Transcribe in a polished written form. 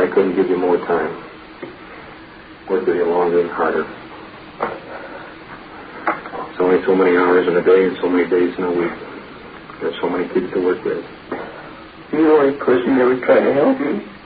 couldn't give you more time. Work with you longer and harder. It's only so many hours in a day and so many days in a week. There's so many kids to work with. You're the only person that would try to help me.